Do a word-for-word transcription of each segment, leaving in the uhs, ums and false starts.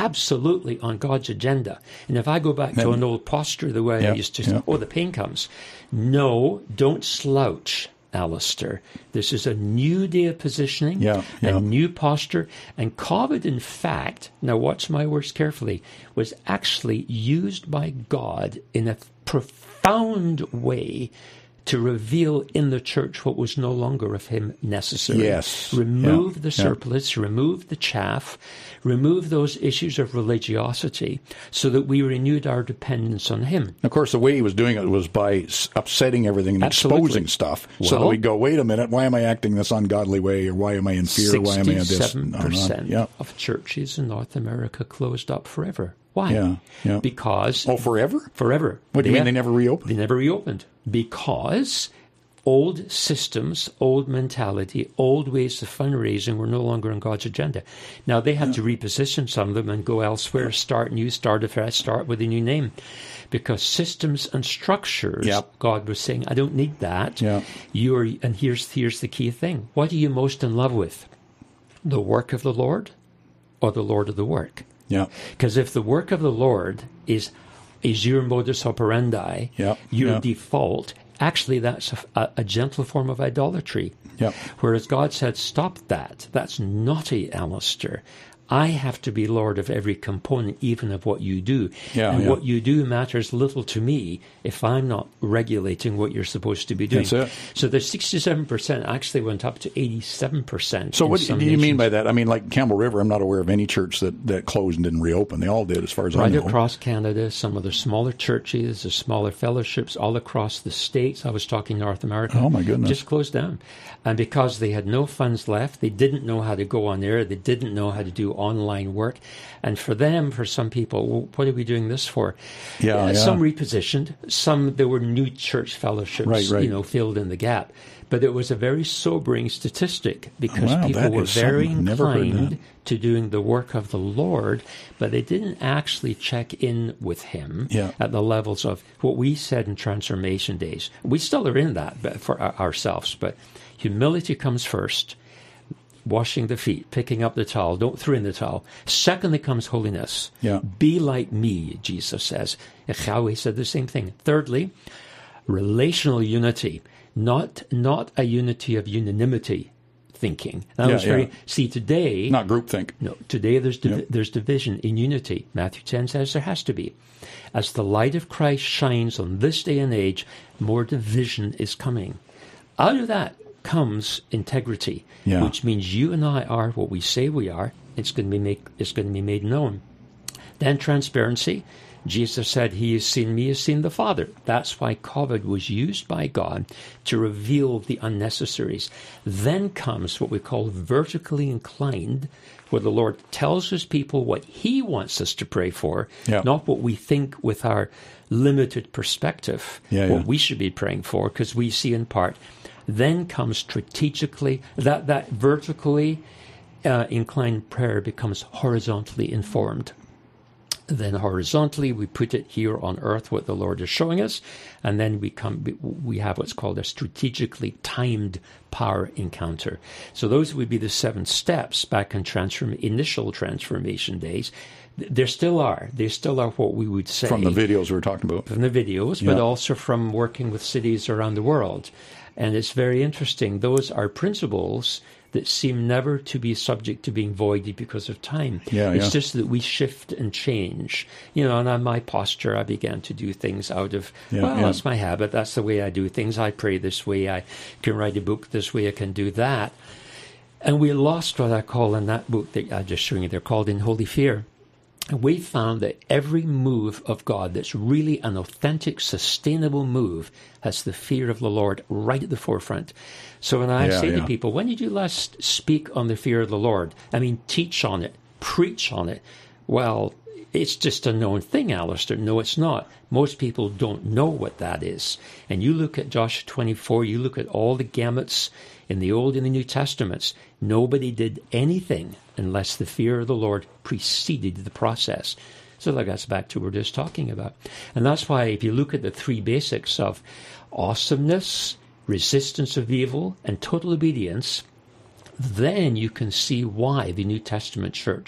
absolutely on God's agenda. And if I go back to an old posture, the way yeah, I used to yeah. say, oh, the pain comes. No, don't slouch, Alistair. This is a new day of positioning, yeah, yeah. a new posture. And COVID, in fact, now watch my words carefully, was actually used by God in a profound way to reveal in the church what was no longer of him necessary. Yes. Remove yeah. the yeah. surplus, remove the chaff, remove those issues of religiosity so that we renewed our dependence on him. Of course, the way he was doing it was by upsetting everything and Absolutely. exposing stuff Well, so that we go, wait a minute, why am I acting this ungodly way, or why am I in fear, why am I in this? sixty-seven percent yeah. of churches in North America closed up forever. Why? Yeah, yeah. Because... Oh, forever? Forever. What do you they, mean they never reopened? They never reopened. Because old systems, old mentality, old ways of fundraising were no longer on God's agenda. Now, they had yeah. to reposition some of them and go elsewhere, start new, start afresh, start with a new name. Because systems and structures, yep. God was saying, I don't need that. Yeah. You're, and here's, here's the key thing. What are you most in love with? The work of the Lord or the Lord of the work? Yeah. Because if the work of the Lord is is your modus operandi, yeah. your yeah. default, actually that's a, a gentle form of idolatry. Yeah. Whereas God said, stop that. That's naughty, Alistair. I have to be Lord of every component, even of what you do. Yeah, and yeah. what you do matters little to me if I'm not regulating what you're supposed to be doing. That's it. So the sixty-seven percent actually went up to eighty-seven percent. So what do you nations. mean by that? I mean, like Campbell River, I'm not aware of any church that, that closed and didn't reopen. They all did, as far as right I know. Right across Canada, some of the smaller churches, the smaller fellowships, all across the States. I was talking North America. Oh, my goodness. Just closed down. And because they had no funds left, they didn't know how to go on air, they didn't know how to do online work. And for them, for some people, well, what are we doing this for? Yeah, uh, yeah. Some repositioned, some there were new church fellowships, right, right. you know, filled in the gap. But it was a very sobering statistic because wow, people were very inclined to doing the work of the Lord, but they didn't actually check in with him yeah. at the levels of what we said in transformation days. We still are in that for ourselves, but humility comes first. Washing the feet, picking up the towel, don't throw in the towel. Secondly comes holiness. Yeah. Be like me, Jesus says. Yahweh said the same thing. Thirdly, relational unity, not not a unity of unanimity thinking. That yeah, was very, yeah. see, today... Not groupthink. No, today there's div- yep. there's division in unity. Matthew ten says there has to be. As the light of Christ shines on this day and age, more division is coming. Out of that comes integrity, yeah. which means you and I are what we say we are. It's going to be make, it's going to be made known. Then transparency. Jesus said, he has seen me, has seen the Father. That's why COVID was used by God to reveal the unnecessaries. Then comes what we call vertically inclined, where the Lord tells his people what he wants us to pray for, yeah. not what we think with our limited perspective, yeah, what yeah. we should be praying for, because we see in part. Then comes strategically, that, that vertically uh, inclined prayer becomes horizontally informed. Then horizontally, we put it here on earth, what the Lord is showing us, and then we come. We have what's called a strategically timed power encounter. So those would be the seven steps back in transform, initial transformation days. There still are. They still are what we would say. From the videos we were talking about. From the videos, yeah. but also from working with cities around the world. And it's very interesting. Those are principles that seem never to be subject to being voided because of time. Yeah, it's yeah. just that we shift and change. You know, and on my posture, I began to do things out of, yeah, well, yeah. that's my habit. That's the way I do things. I pray this way. I can write a book this way. I can do that. And we lost what I call in that book that I just showing you. They're called In Holy Fear. And we found that every move of God that's really an authentic, sustainable move has the fear of the Lord right at the forefront. So when I yeah, say yeah. to people, when did you last speak on the fear of the Lord? I mean, teach on it, preach on it. Well, it's just a known thing, Alistair. No, it's not. Most people don't know what that is. And you look at Joshua twenty-four, you look at all the gamuts in the Old and the New Testaments, nobody did anything unless the fear of the Lord preceded the process. So that gets back to what we're just talking about. And that's why if you look at the three basics of awesomeness, resistance of evil, and total obedience, then you can see why the New Testament church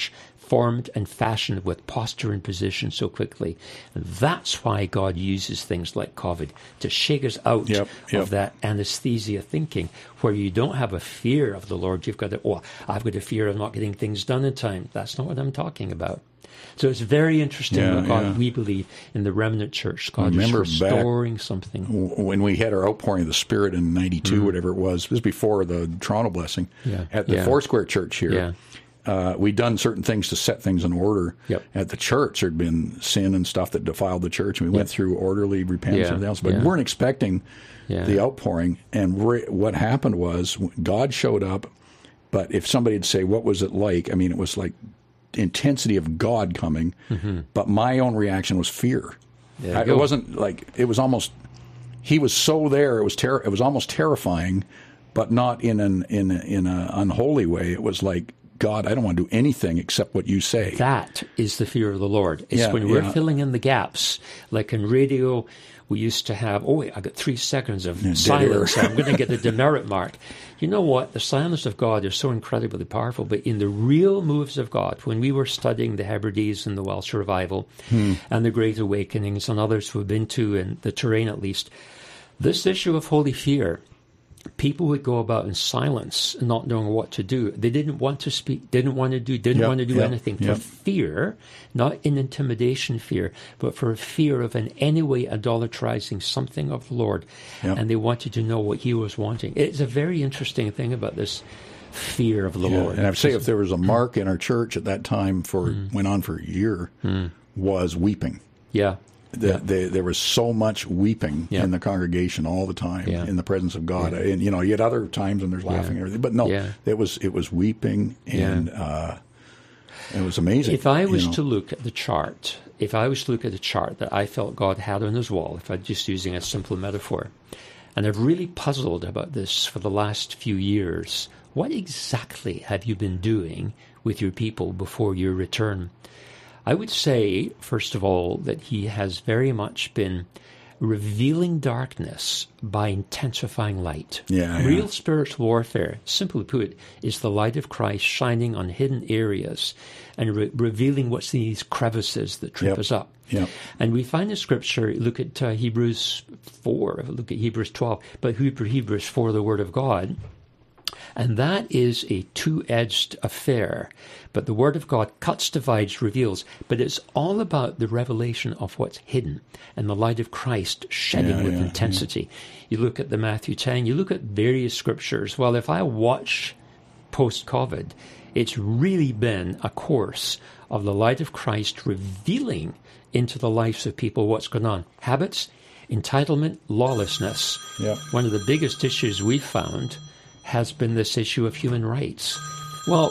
formed and fashioned with posture and position so quickly. And that's why God uses things like COVID to shake us out Yep, yep. of that anesthesia thinking, where you don't have a fear of the Lord. You've got to, oh, I've got a fear of not getting things done in time. That's not what I'm talking about. So it's very interesting Yeah, that God, yeah. we believe in the remnant church. God Remember is back- restoring something. When we had our outpouring of the Spirit in ninety-two, whatever it was, it was before the Toronto blessing, Yeah, at the yeah. Foursquare Church here. Yeah. Uh, we'd done certain things to set things in order. Yep. At the church, there'd been sin and stuff that defiled the church, and we went through orderly repentance Yeah, and everything else, but yeah. we weren't expecting Yeah. the outpouring. And re- what happened was God showed up, but if somebody'd say, what was it like? I mean, it was like intensity of God coming, Mm-hmm. but my own reaction was fear. There you I, go. it wasn't like, it was almost, he was so there, it was ter- it was almost terrifying, but not in an in a, in an unholy way. It was like, God, I don't want to do anything except what you say. That is the fear of the Lord. It's Yeah, when we're yeah. filling in the gaps. Like in radio, we used to have, oh, I got three seconds of dead silence. air. I'm going to get the demerit mark. You know what? The silence of God is so incredibly powerful. But in the real moves of God, when we were studying the Hebrides and the Welsh Revival Hmm. and the Great Awakenings and others we've been to, in the terrain at least, this issue of holy fear, people would go about in silence, not knowing what to do. They didn't want to speak, didn't want to do, didn't Yep, want to do yep, anything yep. for fear, not in intimidation fear, but for fear of in any way idolatrizing something of the Lord. Yep. And they wanted to know what he was wanting. It's a very interesting thing about this fear of the Yeah, Lord. and I'd say if there was a mark in our church at that time for went on for a year, was weeping. Yeah. The, Yeah. the, there was so much weeping Yeah. in the congregation all the time Yeah. in the presence of God. And you know, you had other times when there's laughing and everything, but no, Yeah. it was it was weeping, and uh, it was amazing. If I you was know. to look at the chart, if I was to look at the chart that I felt God had on his wall, if I'm just using a simple metaphor, and I've really puzzled about this for the last few years, what exactly have you been doing with your people before your return? I would say, first of all, that he has very much been revealing darkness by intensifying light. Yeah, yeah. Real spiritual warfare, simply put, is the light of Christ shining on hidden areas and re- revealing what's in these crevices that trip Yep. us up. Yep. And we find in Scripture, look at uh, Hebrews four, look at Hebrews twelve, but Hebrew- Hebrews four, the Word of God. And that is a two-edged affair. But the Word of God cuts, divides, reveals. But it's all about the revelation of what's hidden and the light of Christ shedding Yeah, with yeah, intensity. You look at the Matthew ten, you look at various scriptures. Well, if I watch post-COVID, it's really been a course of the light of Christ revealing into the lives of people what's going on. Habits, entitlement, lawlessness. Yep. One of the biggest issues we've found has been this issue of human rights. Well,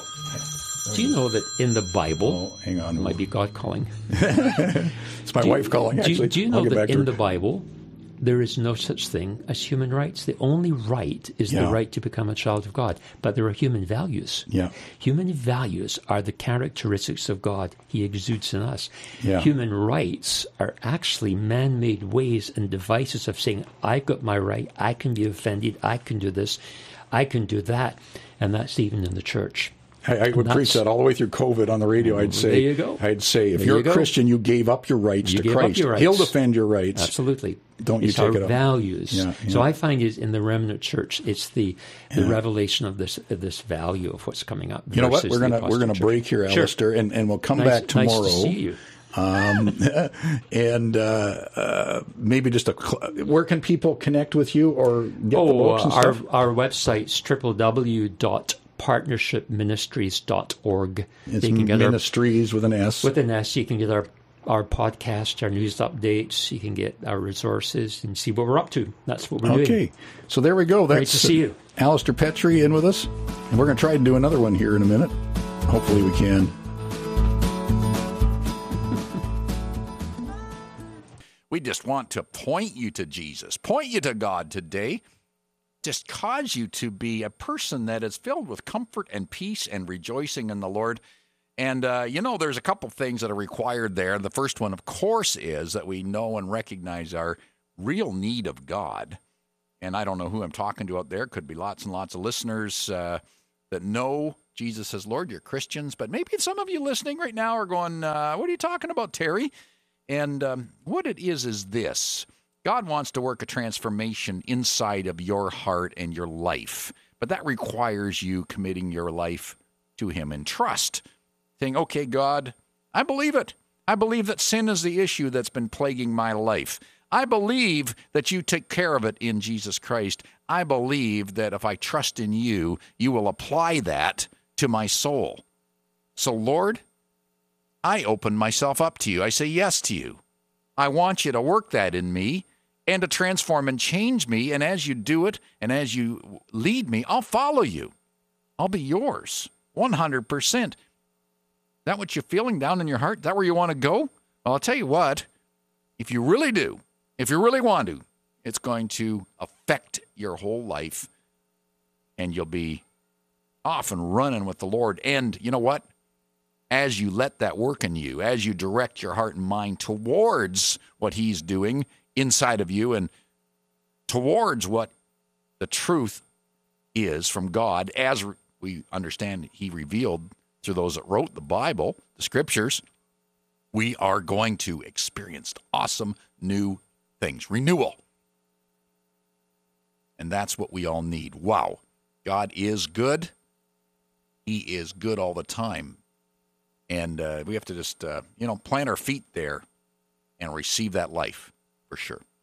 do you know that in the Bible, Oh, hang on. it might be God calling. It's my Do you- wife calling. Do, Actually, you- do you I'll know get that back to in her. the Bible, there is no such thing as human rights? The only right is Yeah. the right to become a child of God. But there are human values. Yeah. Human values are the characteristics of God he exudes in us. Yeah. Human rights are actually man-made ways and devices of saying, I've got my right, I can be offended, I can do this, I can do that. And that's even in the church. I, I would That's- preach that all the way through COVID on the radio. I'd say, There you go. I'd say, if There you're you a go. Christian, you gave up your rights You to gave up Christ. your rights. He'll defend your rights. Absolutely. Don't you it's take our it up. values. Yeah, So yeah. I find it in the remnant church, it's the, the Yeah. revelation of this of this value of what's coming up. You know what? versus We're the gonna we're apostate gonna church. break here, Sure. Alistair, and, and we'll come Nice- back tomorrow. Nice to see you. Um, and uh, uh, maybe just a cl- where can people connect with you or get the Oh, books and uh, our stuff? our website's w w w dot partnership ministries dot org. It's You can get our, ministries with an S. with an S. You can get our our podcast, our news updates. You can get our resources and see what we're up to. That's what we're doing. Okay, so there we go. That's Great to see you. Alistair Petrie in with us, and we're going to try and do another one here in a minute. Hopefully, we can. We just want to point you to Jesus, point you to God today, just cause you to be a person that is filled with comfort and peace and rejoicing in the Lord. And, uh, you know, there's a couple things that are required there. The first one, of course, is that we know and recognize our real need of God. And I don't know who I'm talking to out there. Could be lots and lots of listeners uh, that know Jesus as Lord. You're Christians, but maybe some of you listening right now are going, uh, what are you talking about, Terry? And um, what it is is this. God wants to work a transformation inside of your heart and your life, but that requires you committing your life to him in trust, saying, okay, God, I believe it. I believe that sin is the issue that's been plaguing my life. I believe that you take care of it in Jesus Christ. I believe that if I trust in you, you will apply that to my soul. So, Lord, I open myself up to you. I say yes to you. I want you to work that in me and to transform and change me. And as you do it and as you lead me, I'll follow you. I'll be yours, one hundred percent. Is that what you're feeling down in your heart? Is that where you want to go? Well, I'll tell you what, if you really do, if you really want to, it's going to affect your whole life, and you'll be off and running with the Lord. And you know what? As you let that work in you, as you direct your heart and mind towards what he's doing inside of you and towards what the truth is from God, as we understand he revealed through those that wrote the Bible, the scriptures, we are going to experience awesome new things, renewal. And that's what we all need. Wow. God is good. He is good all the time. And uh, we have to just, uh, you know, plant our feet there and receive that life for sure.